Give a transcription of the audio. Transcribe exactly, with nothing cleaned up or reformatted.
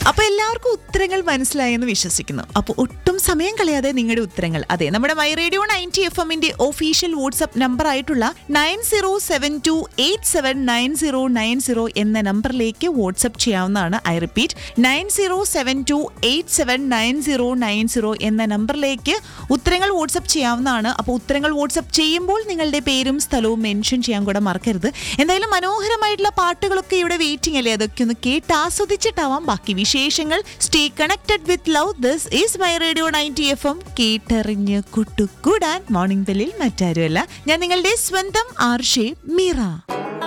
അപ്പൊ എല്ലാവർക്കും ഉത്തരങ്ങൾ മനസ്സിലായെന്ന് വിശ്വസിക്കുന്നു. അപ്പോൾ ഒട്ടും സമയം കളയാതെ നിങ്ങളുടെ ഉത്തരങ്ങൾ അതെ നമ്മുടെ മൈ റേഡിയോ നയൻറ്റി എഫ് എമ്മിന്റെ ഒഫീഷ്യൽ വാട്സ്ആപ്പ് നമ്പർ ആയിട്ടുള്ള nine zero seven to eight seven nine zero nine zero എന്ന നമ്പറിലേക്ക് വാട്സ്ആപ്പ് ചെയ്യാവുന്നതാണ്. I repeat nine zero seven to eight seven nine zero nine zero എന്ന നമ്പറിലേക്ക് ഉത്തരങ്ങൾ വാട്സ്ആപ്പ് ചെയ്യാവുന്നതാണ്. അപ്പോൾ ഉത്തരങ്ങൾ വാട്സ്ആപ്പ് ചെയ്യുമ്പോൾ നിങ്ങളുടെ പേരും സ്ഥലവും മെൻഷൻ ചെയ്യാൻ കൂടെ മറക്കരുത്. എന്തായാലും മനോഹരമായിട്ടുള്ള പാട്ടുകളൊക്കെ ഇവിടെ വെയിറ്റിംഗ് അല്ലേ, അതൊക്കെ ഒന്ന് കേട്ട് ആസ്വദിച്ചിട്ടാവാം ബാക്കി വിശേഷങ്ങൾ. Stay connected with love. This is my radio ninety F M. കേട്ടറിഞ്ഞ് കുട്ടുകൂടാൻ മോർണിംഗ് ബെല്ലിൽ മറ്റാരുമല്ല, ഞാൻ നിങ്ങളുടെ സ്വന്തം ആർഷേ മീറ.